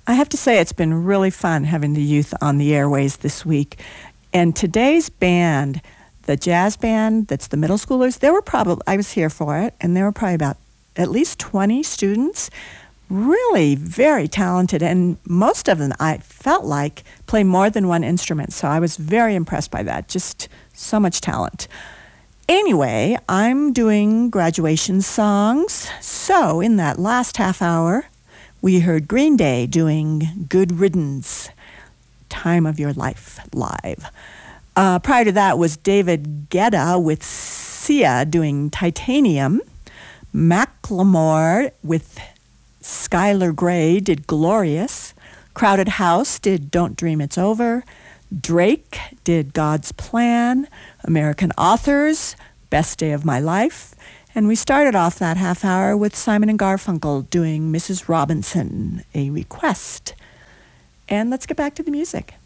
I have to say it's been really fun having the youth on the airways this week. And today's band, the jazz band, that's the middle schoolers, I was here for it, and there were probably about at least 20 students, really very talented, and most of them, I felt like, play more than one instrument. So I was very impressed by that. Just so much talent. Anyway, I'm doing graduation songs. So in that last half hour, we heard Green Day doing Good Riddance, Time of Your Life live. Prior to that was David Guetta with Sia doing Titanium. Macklemore with Skylar Grey did Glorious. Crowded House did Don't Dream It's Over. Drake did God's Plan. American Authors, Best Day of My Life. And we started off that half hour with Simon and Garfunkel doing Mrs. Robinson, A Request. And let's get back to the music.